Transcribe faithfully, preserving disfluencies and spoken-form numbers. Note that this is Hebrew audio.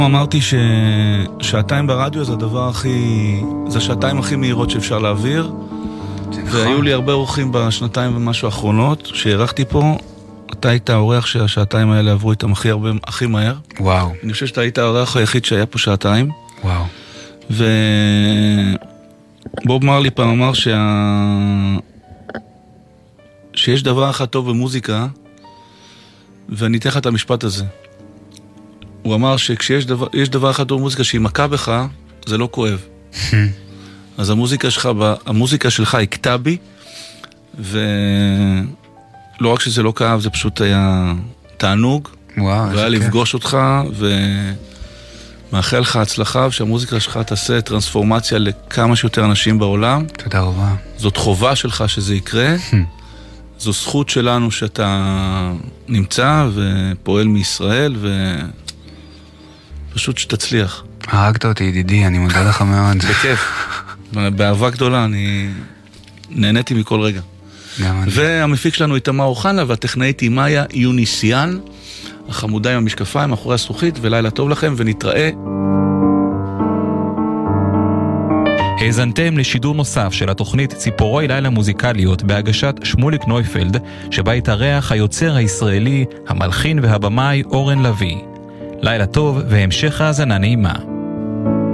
אמרתי ששעתיים ברדיו זה הדבר הכי, זה השעתיים הכי מהירות שאפשר להעביר. והיו לי הרבה אורחים בשנתיים ומשהו האחרונות שהערכתי פה. אתה היית האורח שהשעתיים האלה עברו איתם הכי הרבה, הכי מהר. וואו. אני חושב שאתה היית האורח היחיד שהיה פה שעתיים. וואו. ובוב מרלי פעם אמר שה... שיש דבר אחד טוב במוזיקה, ואני אתן לך את המשפט הזה. הוא אמר שכשיש דבר, יש דבר אחד טוב במוזיקה שהיא מכה בך, זה לא כואב. אז המוזיקה שלך, המוזיקה שלך הכתה בי, ולא רק שזה לא כאב, זה פשוט היה תענוג. וואו, והיה לפגוש אותך, ומאחל לך הצלחה, ושהמוזיקה שלך תעשה טרנספורמציה לכמה שיותר אנשים בעולם. תודה רבה. זאת חובה שלך שזה יקרה. זו זכות שלנו שאתה נמצא ופועל מישראל, ופשוט שתצליח. הרגת אותי ידידי, אני מודה לך מאוד. בכיף. באהבה גדולה, אני נהניתי מכל רגע. והמפיק שלנו איתמר אוחנה, והטכנאית היא מאיה יוניסיאן, החמודה עם המשקפיים, מאחורי הזכוכית, ולילה טוב לכם, ונתראה. האזנתם לשידור נוסף של התוכנית ציפורי לילה מוזיקליות בהגשת שמוליק נויפלד, שבה התארח היוצר הישראלי, המלחין והבמאי אורן לוי. לילה טוב והמשך האזנה נעימה.